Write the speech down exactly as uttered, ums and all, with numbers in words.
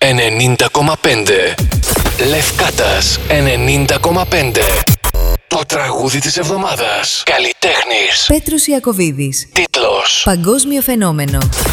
ενενήντα κόμμα πέντε. Λευκάτας ενενήντα κόμμα πέντε. Το τραγούδι της εβδομάδας. Καλλιτέχνης Πέτρος Ιακωβίδης. Τίτλος Παγκόσμιο φαινόμενο.